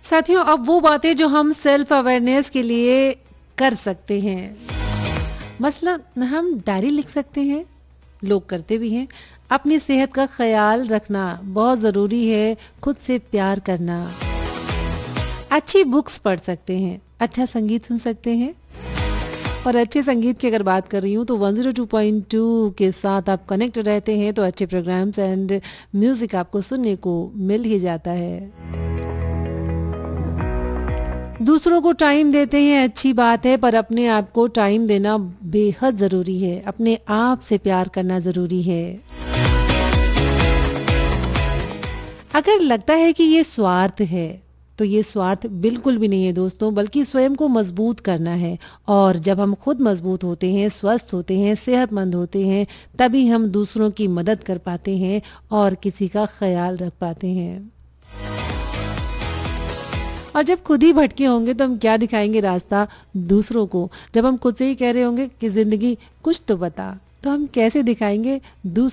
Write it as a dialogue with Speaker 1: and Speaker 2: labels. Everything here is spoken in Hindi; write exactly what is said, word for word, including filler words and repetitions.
Speaker 1: साथियों, अब वो बातें जो हम सेल्फ अवेयरनेस के लिए कर सकते हैं, मसलन हम डायरी लिख सकते हैं, लोग करते भी हैं। अपनी सेहत का ख्याल रखना बहुत ज़रूरी है, खुद से प्यार करना, अच्छी बुक्स पढ़ सकते हैं, अच्छा संगीत सुन सकते हैं। और अच्छे संगीत की अगर बात कर रही हूँ तो one zero two point two के साथ आप कनेक्ट रहते हैं तो अच्छे प्रोग्राम्स एंड म्यूज़िक आपको सुनने को मिल ही जाता है। दूसरों को टाइम देते हैं, अच्छी बात है, पर अपने आप को टाइम देना बेहद ज़रूरी है। अपने आप से प्यार करना ज़रूरी है। अगर लगता है कि ये स्वार्थ है तो ये स्वार्थ बिल्कुल भी नहीं है दोस्तों, बल्कि स्वयं को मजबूत करना है। और जब हम खुद मजबूत होते हैं, स्वस्थ होते हैं, सेहतमंद होते हैं, तभी हम दूसरों की मदद कर पाते हैं और किसी का ख्याल रख पाते हैं। और जब खुद ही भटके होंगे तो हम क्या दिखाएंगे रास्ता दूसरों को। जब हम खुद से ही कह रहे होंगे कि जिंदगी कुछ तो बता, तो हम कैसे दिखाएंगे दूसरों